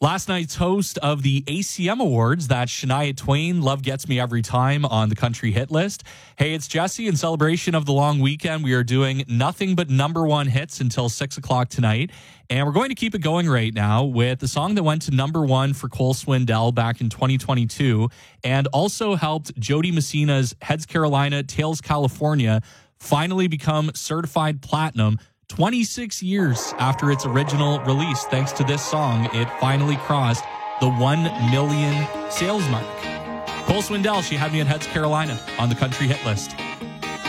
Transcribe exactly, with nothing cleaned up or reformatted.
Last night's host of the A C M Awards, that's Shania Twain, Love Gets Me Every Time on the country hit list. Hey, it's Jesse. In celebration of the long weekend, we are doing nothing but number one hits until six o'clock tonight. And we're going to keep it going right now with the song that went to number one for Cole Swindell back in twenty twenty-two and also helped Jody Messina's Heads Carolina, Tails California finally become certified platinum. twenty-six years after its original release, thanks to this song, it finally crossed the one million sales mark. Cole Swindell, She Had Me at Heads Carolina on the country hit list.